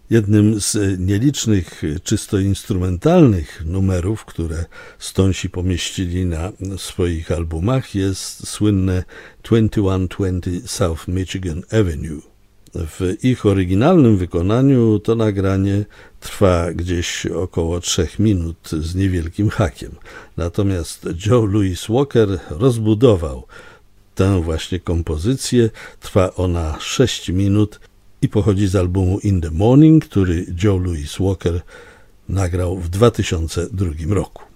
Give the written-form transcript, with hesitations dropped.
Jednym z nielicznych czysto instrumentalnych numerów, które Stonesi pomieścili na swoich albumach, jest słynne 2120 South Michigan Avenue. W ich oryginalnym wykonaniu to nagranie trwa gdzieś około 3 minut z niewielkim hakiem. Natomiast Joe Louis Walker rozbudował tę właśnie kompozycję. Trwa ona 6 minut i pochodzi z albumu In the Morning, który Joe Louis Walker nagrał w 2002 roku.